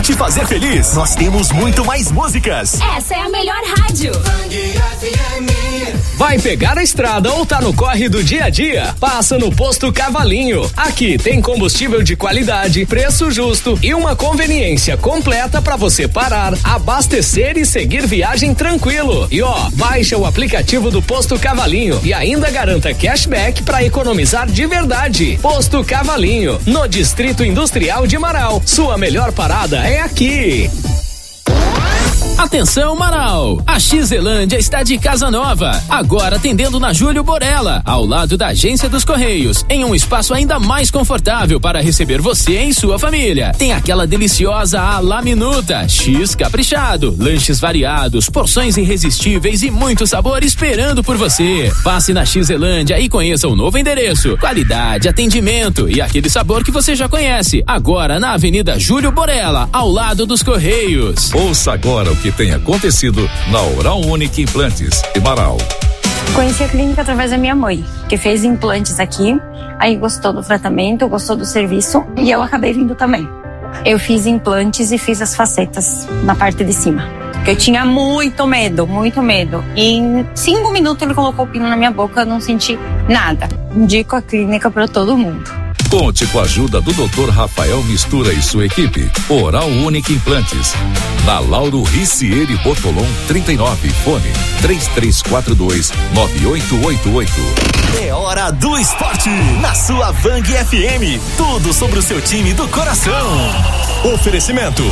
te fazer feliz, nós temos muito mais músicas. Essa é a melhor rádio. Vai pegar a estrada ou tá no corre do dia a dia? Passa no Posto Cavalinho. Aqui tem combustível de qualidade, preço justo e uma conveniência completa para você parar, abastecer e seguir viagem tranquilo. E baixa o aplicativo do Posto Cavalinho e ainda garanta cashback para economizar de verdade. Posto Cavalinho, no Distrito Industrial de Marau. Sua melhor parada é aqui. Atenção, Marau! A X-Zelândia está de casa nova, agora atendendo na Júlio Borella, ao lado da Agência dos Correios, em um espaço ainda mais confortável para receber você e sua família. Tem aquela deliciosa à la minuta, X caprichado, lanches variados, porções irresistíveis e muito sabor esperando por você. Passe na X-Zelândia e conheça o novo endereço, qualidade, atendimento e aquele sabor que você já conhece, agora na Avenida Júlio Borella, ao lado dos Correios. Ouça agora o que tem acontecido na Oral Unique Implantes de Marau. Conheci a clínica através da minha mãe, que fez implantes aqui, aí gostou do tratamento, gostou do serviço e eu acabei vindo também. Eu fiz implantes e fiz as facetas na parte de cima, porque eu tinha muito medo. E em 5 minutos ele colocou o pino na minha boca, eu não senti nada. Indico a clínica para todo mundo. Conte com a ajuda do Dr. Rafael Mistura e sua equipe. Oral Unique Implantes. Na Lauro Ricieri Bortolom 39, fone 3342-9888. É hora do esporte na sua Vang FM. Tudo sobre o seu time do coração. Oferecimento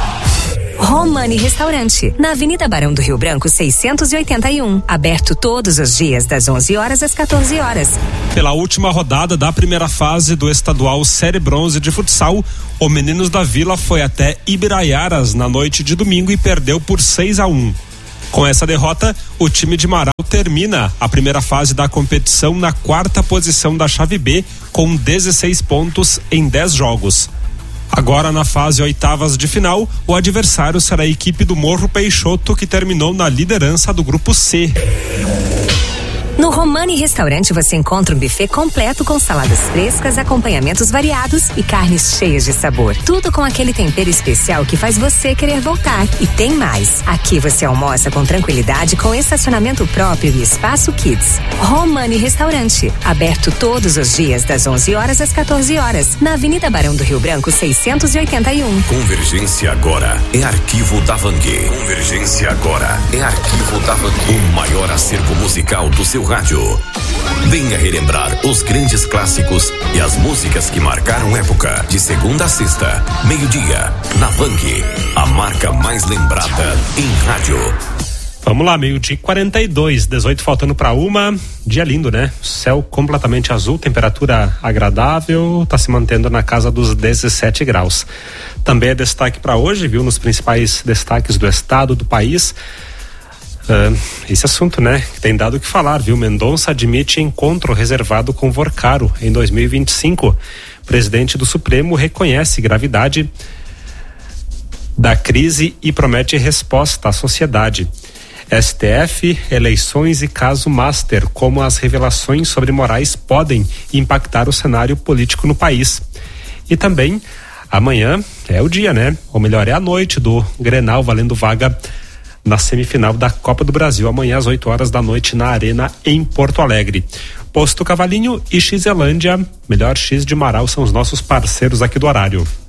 Romani Restaurante, na Avenida Barão do Rio Branco 681, aberto todos os dias das 11 horas às 14 horas. Pela última rodada da primeira fase do estadual Série Bronze de futsal, o Meninos da Vila foi até Ibiraiaras na noite de domingo e perdeu por 6-1. Com essa derrota, o time de Marau termina a primeira fase da competição na 4ª posição da chave B com 16 pontos em 10 jogos. Agora, na fase oitavas de final, o adversário será a equipe do Morro Peixoto, que terminou na liderança do grupo C. No Romani Restaurante você encontra um buffet completo com saladas frescas, acompanhamentos variados e carnes cheias de sabor. Tudo com aquele tempero especial que faz você querer voltar. E tem mais. Aqui você almoça com tranquilidade, com estacionamento próprio e espaço kids. Romani Restaurante, aberto todos os dias das 11 horas às 14 horas, na Avenida Barão do Rio Branco 681. Convergência agora é Arquivo da Vang. Convergência agora é Arquivo da Vang. O maior acervo musical do seu rádio. Venha relembrar os grandes clássicos e as músicas que marcaram época. De segunda a sexta, meio-dia, na Vang, a marca mais lembrada em rádio. Vamos lá, 12:42, 18 faltando para 1. Dia lindo, né? Céu completamente azul, temperatura agradável, tá se mantendo na casa dos 17 graus. Também é destaque para hoje, viu? Nos principais destaques do estado, do país. Esse assunto, né, que tem dado o que falar, viu? Mendonça admite encontro reservado com Vorcaro em 2025. O presidente do Supremo reconhece gravidade da crise e promete resposta à sociedade. STF, eleições e caso Master, como as revelações sobre Moraes podem impactar o cenário político no país. E também, amanhã é o dia, né? Ou melhor, é a noite do Grenal valendo vaga na semifinal da Copa do Brasil, amanhã às 8 horas da noite na Arena em Porto Alegre. Posto Cavalinho e X-Zelândia, melhor X de Marau, são os nossos parceiros aqui do horário.